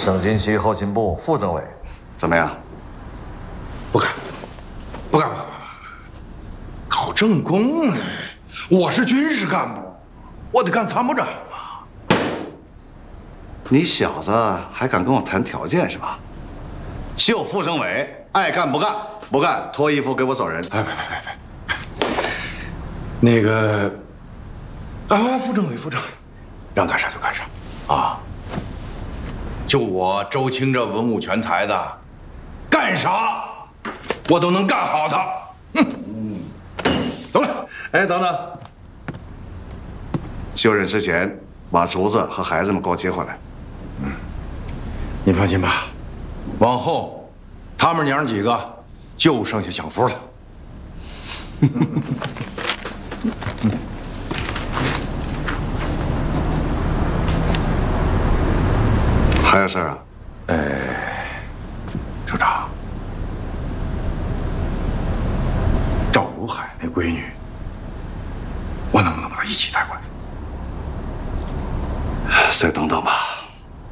省军区后勤部副政委，怎么样？ 不干，不干，考政工，我是军事干部，我得干参谋长啊。 你小子还敢跟我谈条件是吧？就副政委，爱干不干，不干脱衣服给我走人。 别，那个啊，副政委，让干啥就干啥啊。就我周青这文武全才的，干啥我都能干好的。走了。 哎，等等，就任之前把竹子和孩子们给我接回来。 你放心吧，往后他们娘几个就剩下享福了。 还有事儿啊？ 首长，赵如海那闺女，我能不能把她一起带过来？ 再等等吧。